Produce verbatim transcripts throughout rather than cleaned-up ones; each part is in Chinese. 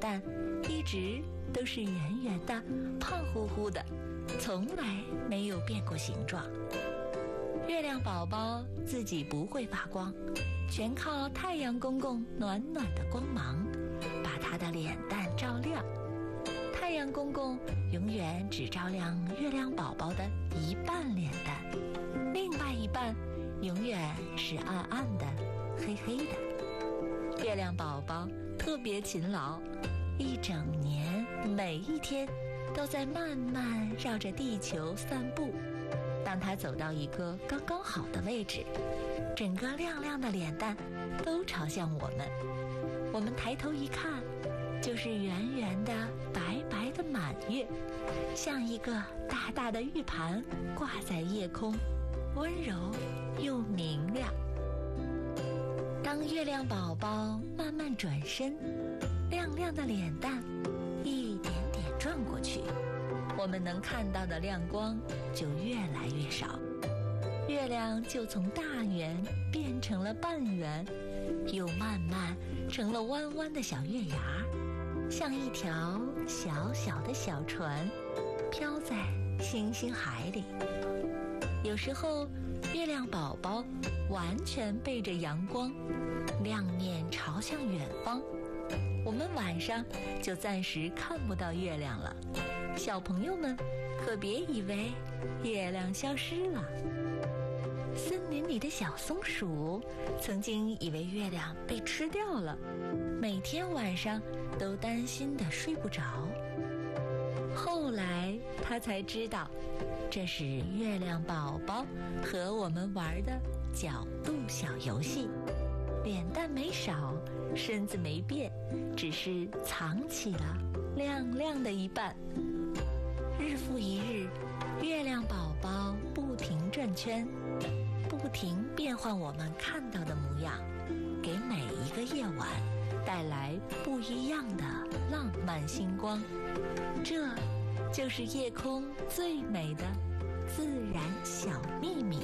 蛋一直都是圆圆的、胖乎乎的，从来没有变过形状。月亮宝宝自己不会发光，全靠太阳公公暖暖的光芒把他的脸蛋照亮。太阳公公永远只照亮月亮宝宝的一半脸蛋，另外一半永远是暗暗的、黑黑的。月亮宝宝特别勤劳，一整年每一天都在慢慢绕着地球散步。当他走到一个刚刚好的位置，整个亮亮的脸蛋都朝向我们。我们抬头一看，就是圆圆的、白白的满月，像一个大大的玉盘挂在夜空，温柔又明亮。当月亮宝宝慢慢转身，亮亮的脸蛋一点点转过去，我们能看到的亮光就越来越少，月亮就从大圆变成了半圆，又慢慢成了弯弯的小月牙，像一条小小的小船，飘在星星海里。有时候月亮宝宝完全背着阳光，亮面朝向远方，我们晚上就暂时看不到月亮了。小朋友们可别以为月亮消失了。森林里的小松鼠曾经以为月亮被吃掉了，每天晚上都担心地睡不着。后来他才知道，这是月亮宝宝和我们玩的角度小游戏。脸蛋没少，身子没变，只是藏起了亮亮的一半。日复一日，月亮宝宝不停转圈，不停变换我们看到的模样，给每一个夜晚带来不一样的浪漫星光。这就是夜空最美的自然小秘密。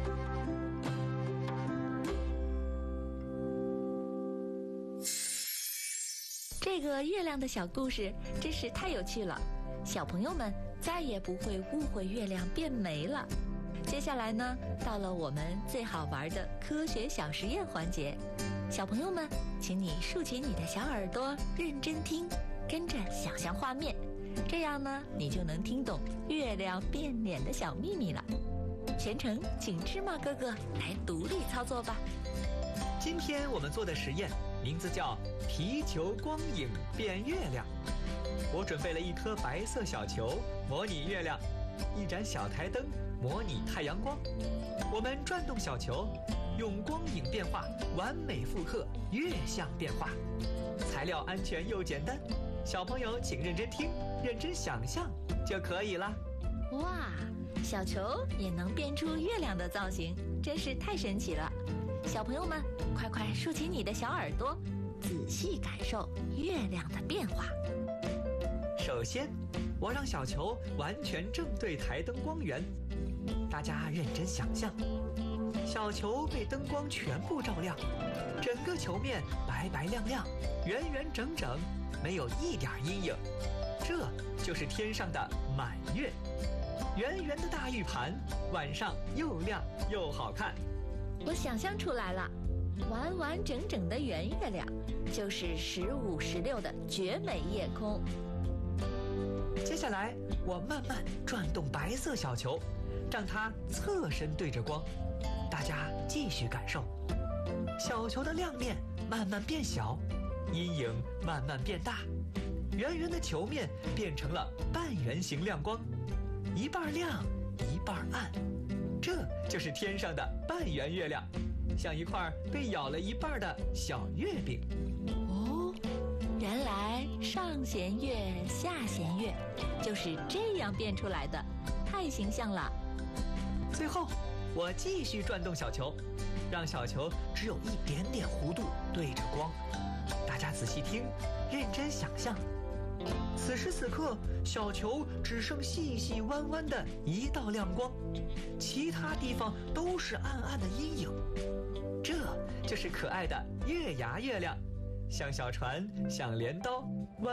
这个月亮的小故事真是太有趣了，小朋友们再也不会误会月亮变没了。接下来呢，到了我们最好玩的科学小实验环节，小朋友们，请你竖起你的小耳朵，认真听，跟着想象画面，这样呢，你就能听懂月亮变脸的小秘密了。全程请芝麻哥哥来独立操作吧。 今天我们做的实验名字叫皮球光影变月亮。我准备了一颗白色小球，模拟月亮；一盏小台灯，模拟太阳光。我们转动小球，用光影变化完美复刻月相变化。材料安全又简单，小朋友请认真听，认真想象就可以了。 哇，小球也能变出月亮的造型，真是太神奇了。小朋友们，快快竖起你的小耳朵，仔细感受月亮的变化。 首先，我让小球完全正对台灯光源，大家认真想象，小球被灯光全部照亮，整个球面白白亮亮，圆圆整整，没有一点阴影。这就是天上的满月，圆圆的大玉盘，晚上又亮又好看。 我想象出来了，完完整整的圆月亮，就是十五十六的绝美夜空。 接下来，我慢慢转动白色小球，让它侧身对着光。大家继续感受，小球的亮面慢慢变小，阴影慢慢变大，圆圆的球面变成了半圆形亮光，一半亮，一半暗。这就是天上的半圆月亮，像一块被咬了一半的小月饼。 哦，原来上弦月、下弦月就是这样变出来的，太形象了。 最后，我继续转动小球，让小球只有一点点弧度对着光。大家仔细听，认真想象。此时此刻，小球只剩细细弯弯的一道亮光，其他地方都是暗暗的阴影。这就是可爱的月牙月亮，像小船，像镰刀，弯